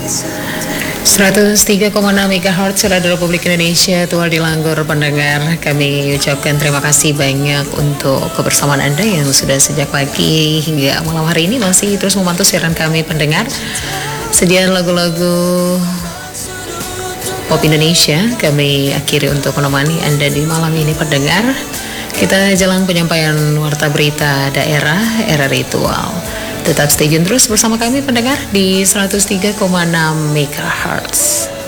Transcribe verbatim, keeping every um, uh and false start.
seratus tiga koma enam megahertz Radio Republik Indonesia, Tual di Langgur pendengar. Kami ucapkan terima kasih banyak untuk kebersamaan Anda yang sudah sejak pagi hingga malam hari ini masih terus memantau siaran kami pendengar. Sediaan lagu-lagu pop Indonesia kami akhiri untuk menemani Anda di malam ini pendengar. Kita jalan penyampaian warta berita daerah era ritual. Tetap stay tune terus bersama kami pendengar di seratus tiga koma enam megahertz.